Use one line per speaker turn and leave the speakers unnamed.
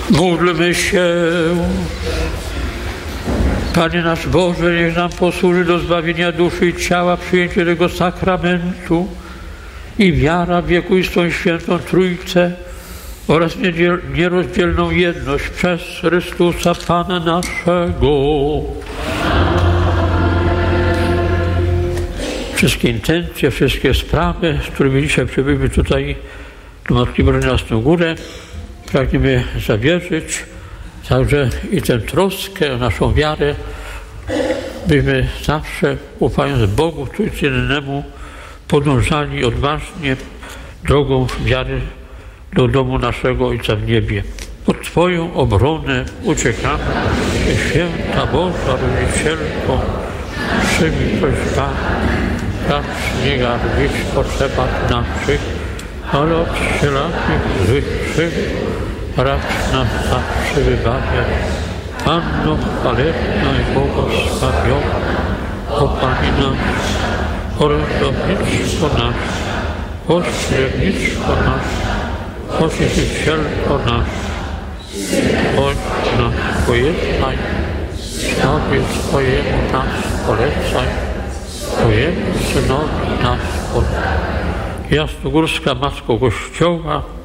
Módlmy się. Panie nasz Boże, niech nam posłuży do zbawienia duszy i ciała przyjęcie tego sakramentu i wiara w wiekuistą świętą Trójcę oraz nierozdzielną jedność przez Chrystusa Pana naszego. Wszystkie intencje, wszystkie sprawy, z którymi dzisiaj przybyliśmy tutaj do Matki Bożej na Jasną Górę, pragniemy zawierzyć, także i tę troskę o naszą wiarę, byśmy zawsze, ufając Bogu Trójcynemu, podążali odważnie drogą wiary do domu naszego Ojca w niebie. Pod Twoją obronę uciekamy, Święta Boża Rodzicielko, przyjmij prośbami, racz nie garbić w potrzebach naszych, ale od wszelakich złych krzywd racz nam zawsze wybawiać. Panno chwalebna i błogosławiona, o Pani nasz, orędownictwo nasze, pośrednictwo nasze, Pocieszycielko nasz, chodź nas pojednaj, Synowi swojemu nas polecaj, Twojemu Synowi nas polecaj. Jasnogórska Matko Kościoła,